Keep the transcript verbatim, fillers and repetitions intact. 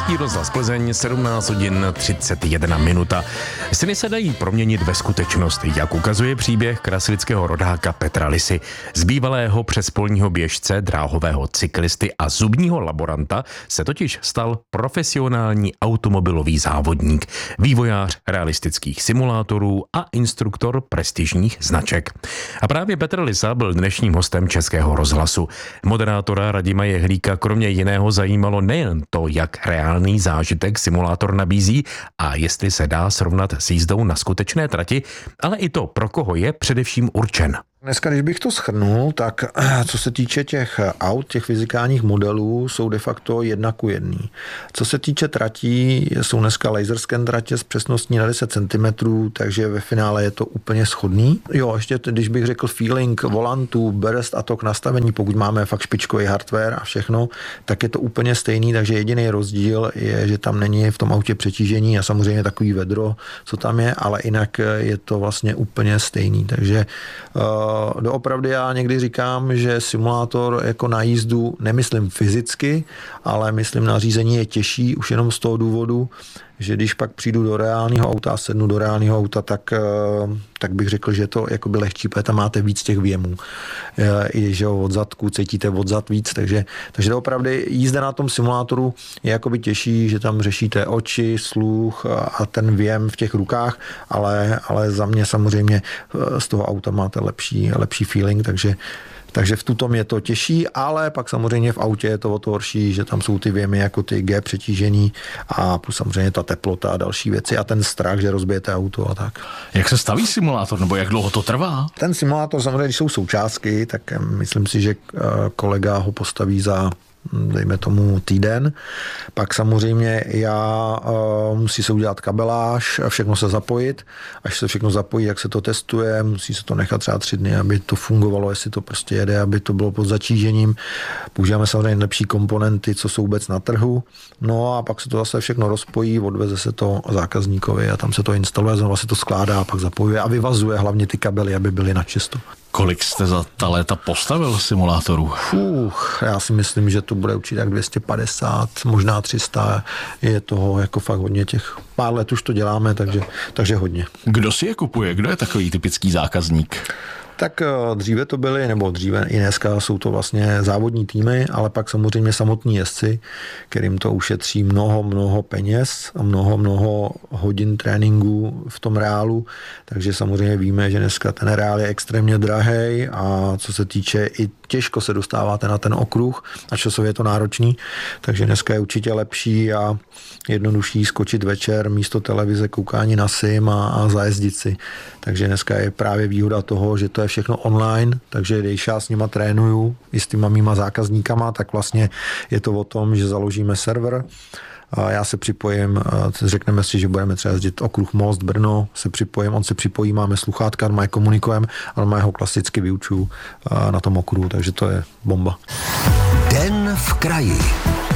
Český rozhlas Plzeň, sedmnáct hodin třicet jedna minuta. Sny se dají proměnit ve skutečnost, jak ukazuje příběh kraslického rodáka Petra Lisy. Z bývalého přespolního běžce, dráhového cyklisty a zubního laboranta se totiž stal profesionální automobilový závodník, vývojář realistických simulátorů a instruktor prestižních značek. A právě Petr Lisa byl dnešním hostem Českého rozhlasu. Moderátora Radima Jehlíka kromě jiného zajímalo nejen to, jak reálný zážitek simulátor nabízí a jestli se dá srovnat s jízdou na skutečné trati, ale i to, pro koho je především určen. Dneska, když bych to shrnul, tak co se týče těch aut, těch fyzikálních modelů, jsou de facto jedna ku jedný. Co se týče tratí, jsou dneska laserscan tratě s přesností na deset centimetrů, takže ve finále je to úplně shodný. Jo, ještě když bych řekl feeling volantu, burst a tok nastavení, pokud máme fakt špičkový hardware a všechno, tak je to úplně stejný, takže jediný rozdíl je, že tam není v tom autě přetížení a samozřejmě takový vedro, co tam je, ale jinak je to vlastně úplně stejný, takže uh, doopravdy já někdy říkám, že simulátor jako na jízdu nemyslím fyzicky, ale myslím na řízení je těžší už jenom z toho důvodu, že když pak přijdu do reálného auta a sednu do reálného auta, tak, tak bych řekl, že je to jakoby lehčí, protože tam máte víc těch věmů. I že od zadku cítíte od zad víc, takže, takže doopravdy jízda na tom simulátoru je jakoby těžší, že tam řešíte oči, sluch a ten věm v těch rukách, ale, ale za mě samozřejmě z toho auta máte lepší, lepší feeling, takže Takže v tutom je to těžší, ale pak samozřejmě v autě je to o to horší, že tam jsou ty věmy jako ty G přetížený a plus samozřejmě ta teplota a další věci a ten strach, že rozbijete auto a tak. Jak se staví simulátor, nebo jak dlouho to trvá? Ten simulátor samozřejmě, když jsou součástky, tak myslím si, že kolega ho postaví za dejme tomu týden. Pak samozřejmě já uh, musí se udělat kabeláž a všechno se zapojit. Až se všechno zapojí, jak se to testuje, musí se to nechat třeba tři dny, aby to fungovalo, jestli to prostě jede, aby to bylo pod zatížením. Používáme samozřejmě lepší komponenty, co jsou vůbec na trhu. No a pak se to zase všechno rozpojí, odveze se to zákazníkovi a tam se to instaluje, znovu se to skládá a pak zapojuje a vyvazuje hlavně ty kabely, aby byly na čisto. Kolik jste za ta léta postavil simulátorů? Fuh, já si myslím, že to bude určitě tak dvě stě padesát, možná tři sta. Je toho jako fakt hodně, těch pár let už to děláme, takže, takže hodně. Kdo si je kupuje? Kdo je takový typický zákazník? Tak dříve to byly, nebo dříve i dneska jsou to vlastně závodní týmy, ale pak samozřejmě samotní jezdci, kterým to ušetří mnoho, mnoho peněz a mnoho, mnoho hodin tréninku v tom reálu, takže samozřejmě víme, že dneska ten reál je extrémně drahej a co se týče i těžko se dostáváte na ten okruh a časově je to náročný, takže dneska je určitě lepší a jednodušší skočit večer místo televize, koukání na sim a, a zajezdit si. Takže dneska je právě výhoda toho, že to je všechno online, takže když já s nima trénuju i s těma mýma zákazníkama, tak vlastně je to o tom, že založíme server, a já se připojím, řekneme si, že budeme třeba jezdit okruh Most Brno, se připojím, on se připojí, máme sluchátka, má je komunikujeme, ale má ho klasicky vyučuju na tom okruhu, takže to je bomba. Den v kraji.